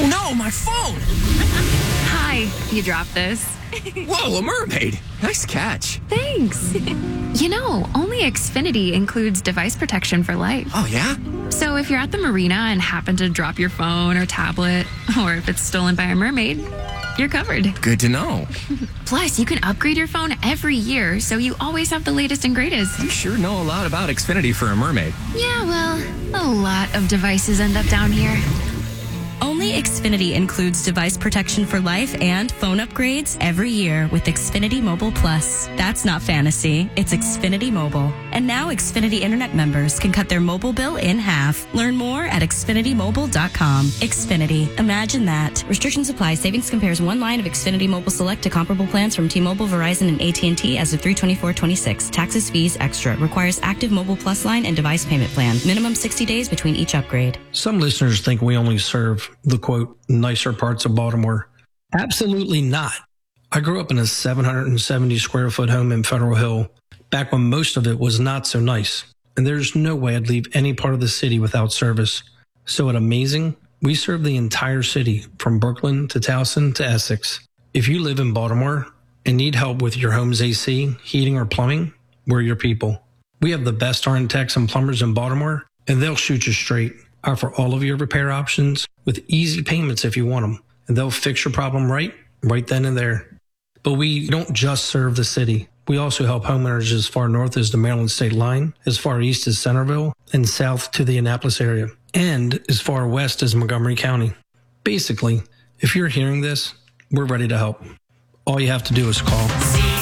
Oh no, my phone! Hi, you dropped this. Whoa, a mermaid! Nice catch. Thanks. You know, only Xfinity includes device protection for life. Oh yeah? So if you're at the marina and happen to drop your phone or tablet, or if it's stolen by a mermaid, you're covered. Good to know. Plus, you can upgrade your phone every year, so you always have the latest and greatest. You sure know a lot about Xfinity for a mermaid. Yeah, well, a lot of devices end up down here. Only Xfinity includes device protection for life and phone upgrades every year with Xfinity Mobile Plus. That's not fantasy, it's Xfinity Mobile. And now Xfinity Internet members can cut their mobile bill in half. Learn more at xfinitymobile.com. Xfinity. Imagine that. Restrictions apply. Savings compares one line of Xfinity Mobile Select to comparable plans from T-Mobile, Verizon, and AT&T as of 3/24/26. Taxes, fees, extra. Requires active Mobile Plus line and device payment plan. Minimum 60 days between each upgrade. Some listeners think we only serve the quote, nicer parts of Baltimore. Absolutely not. I grew up in a 770 square foot home in Federal Hill back when most of it was not so nice. And there's no way I'd leave any part of the city without service. So at Amazing, we serve the entire city from Brooklyn to Towson to Essex. If you live in Baltimore and need help with your home's AC, heating, or plumbing, we're your people. We have the best RN techs and plumbers in Baltimore, and they'll shoot you straight. Offer all of your repair options with easy payments if you want them, and they'll fix your problem right then and there. But we don't just serve the city. We also help homeowners as far north as the Maryland state line, as far east as Centerville, and south to the Annapolis area, and as far west as Montgomery County. Basically, if you're hearing this, we're ready to help. All you have to do is call.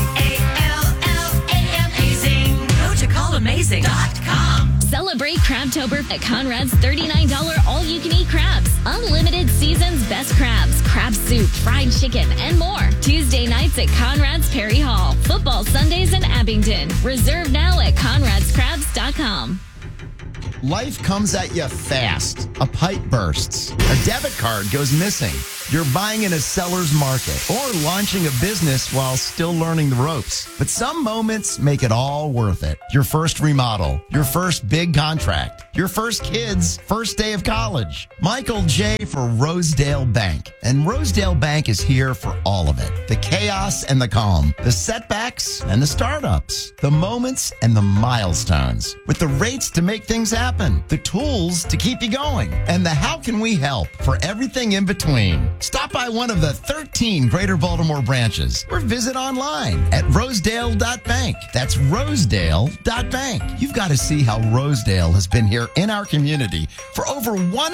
Amazing. Go to callamazing.com. Celebrate Crabtober at Conrad's $39 all-you-can-eat crabs. Unlimited season's best crabs, crab soup, fried chicken, and more. Tuesday nights at Conrad's Perry Hall. Football Sundays in Abington. Reserve now at conradscrabs.com. Life comes at you fast. A pipe bursts. A debit card goes missing. You're buying in a seller's market or launching a business while still learning the ropes. But some moments make it all worth it. Your first remodel, your first big contract, your first kid's first day of college. Michael J. for Rosedale Bank. And Rosedale Bank is here for all of it. The chaos and the calm, the setbacks and the startups, the moments and the milestones. With the rates to make things happen, the tools to keep you going, and the how can we help for everything in between. Stop by one of the 13 Greater Baltimore branches or visit online at rosedale.bank. That's rosedale.bank. You've got to see how Rosedale has been here in our community for over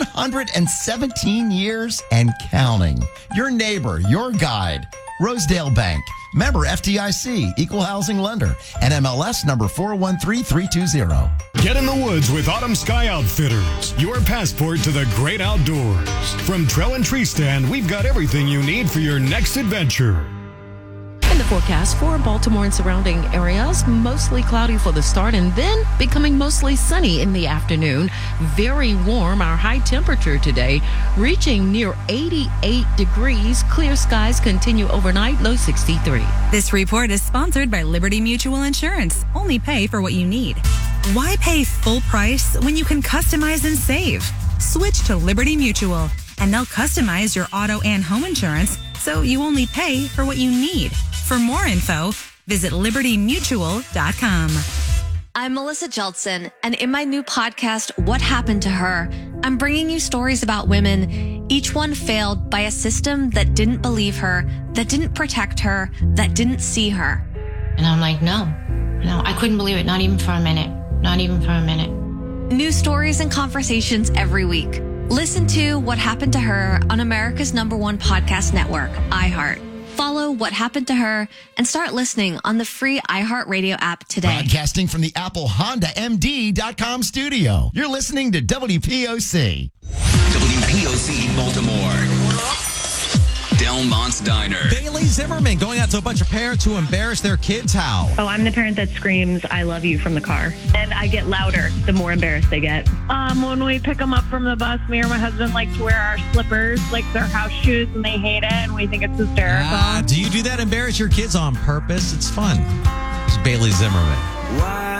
117 years and counting. Your neighbor, your guide, Rosedale Bank. Member FDIC, Equal Housing Lender, NMLS number 413320. Get in the woods with Autumn Sky Outfitters, your passport to the great outdoors. From trail and tree stand, we've got everything you need for your next adventure. In the forecast for Baltimore and surrounding areas, mostly cloudy for the start and then becoming mostly sunny in the afternoon. Very warm, our high temperature today reaching near 88 degrees. Clear skies continue overnight, low 63. This report is sponsored by Liberty Mutual Insurance. Only pay for what you need. Why pay full price when you can customize and save? Switch to Liberty Mutual, and they'll customize your auto and home insurance so you only pay for what you need. For more info, visit libertymutual.com. I'm Melissa Jeltsin, and in my new podcast, What Happened to Her, I'm bringing you stories about women, each one failed by a system that didn't believe her, that didn't protect her, that didn't see her. And I'm like, no, I couldn't believe it. Not even for a minute. Not even for a minute. New stories and conversations every week. Listen to What Happened to Her on America's #1 podcast network, iHeart. Follow What Happened to Her and start listening on the free iHeartRadio app today. Broadcasting from the Apple Honda MD.com studio. You're listening to WPOC. WPOC Baltimore. Delmont's Diner. Bailey Zimmerman going out to a bunch of parents who embarrass their kids. How? Oh, I'm the parent that screams, "I love you" from the car. And I get louder the more embarrassed they get. When we pick them up from the bus, me or my husband like to wear our slippers, like their house shoes, and they hate it, and we think it's hysterical. Do you do that? Embarrass your kids on purpose? It's fun. It's Bailey Zimmerman.